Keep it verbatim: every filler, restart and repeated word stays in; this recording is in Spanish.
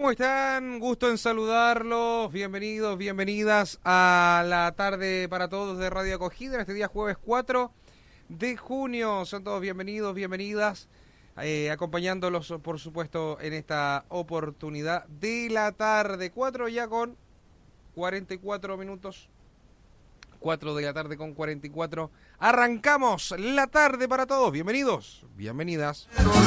¿Cómo están? Gusto en saludarlos. Bienvenidos, bienvenidas a la tarde para todos de Radio Acogida en este día jueves cuatro de junio. Son todos bienvenidos, bienvenidas, eh, acompañándolos, por supuesto, en esta oportunidad de la tarde. cuatro ya con cuarenta y cuatro minutos. cuatro de la tarde con cuarenta y cuatro. Arrancamos la tarde para todos. Bienvenidos, bienvenidas.